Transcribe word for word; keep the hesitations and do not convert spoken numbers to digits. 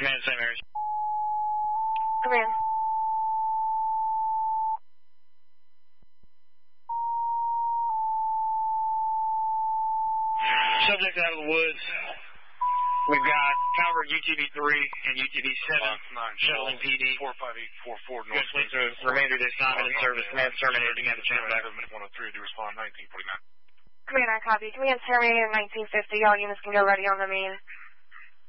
Command Saint Mary's. Command. Subject out of the woods. We've got Calvert U T V three and U T V seven shuttling P D. four five eight four four North. Good the remainder of this time in service. Command terminated. You have a channel back. one oh three to respond nineteen forty-nine. Command, I copy. Command terminated nineteen fifty. All units can go ready on the main.